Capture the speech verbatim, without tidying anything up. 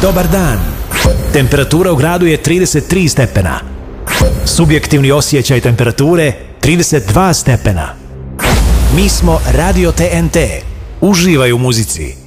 Dobar dan. Temperatura u gradu je trideset tri stepena. Subjektivni osjećaj temperature trideset dva stepena. Mi smo Radio T N T. Uživaj u muzici.